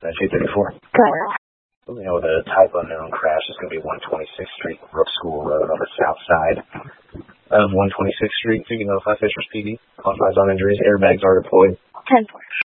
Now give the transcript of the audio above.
That's 834. Correct. Let me know the type unknown crash is going to be 126th Street, Brook School Road on the south side of 126th Street. So you can notify Fishers PD. Qualifies on injuries. Airbags are deployed. 10-4.